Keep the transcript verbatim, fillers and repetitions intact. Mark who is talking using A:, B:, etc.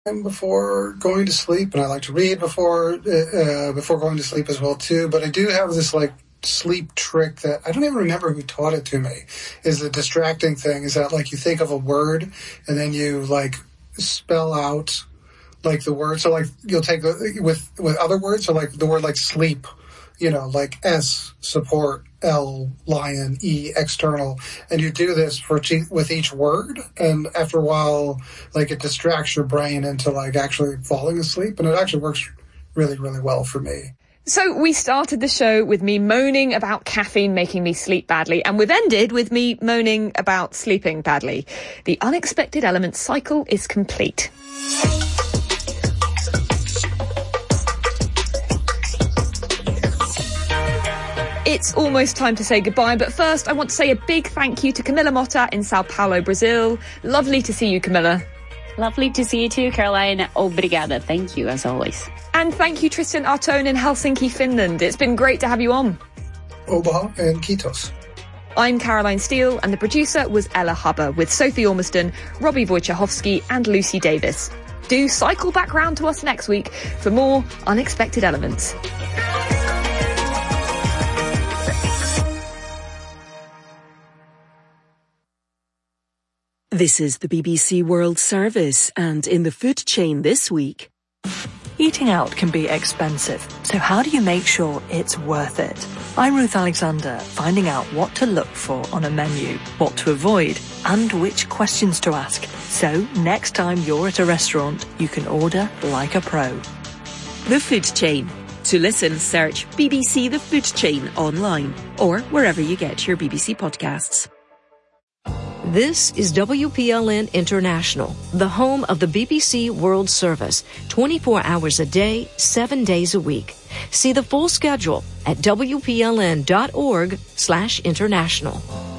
A: before going to sleep, and I like to read before uh, before going to sleep as well too. But I do have this like sleep trick that I don't even remember who taught it to me. Is the distracting thing is that like you think of a word and then you like spell out like the word. So like you'll take the, with with other words. So like the word like sleep, you know, like S support, L lion, E external, and you do this for with each word, and after a while, like it distracts your brain into like actually falling asleep, and it actually works really, really well for me.
B: So we started the show with me moaning about caffeine making me sleep badly, and we've ended with me moaning about sleeping badly. The unexpected elements cycle is complete. It's almost time to say goodbye, but first I want to say a big thank you to Camilla Motta in Sao Paulo, Brazil. Lovely to see you, Camilla.
C: Lovely to see you too, Caroline. Obrigada. Thank you, as always.
B: And thank you, Tristan Artone in Helsinki, Finland. It's been great to have you on.
A: Oba and Kitos.
B: I'm Caroline Steele, and the producer was Ella Hubber, with Sophie Ormiston, Robbie Wojciechowski and Lucy Davis. Do cycle back round to us next week for more Unexpected Elements.
D: This is the B B C World Service, and in the food chain this week.
E: Eating out can be expensive, so how do you make sure it's worth it? I'm Ruth Alexander, finding out what to look for on a menu, what to avoid, and which questions to ask. So next time you're at a restaurant, you can order like a pro.
D: The Food Chain. To listen, search B B C The Food Chain online or wherever you get your B B C podcasts.
F: This is W P L N International, the home of the B B C World Service, twenty-four hours a day, seven days a week. See the full schedule at W P L N dot org slash international.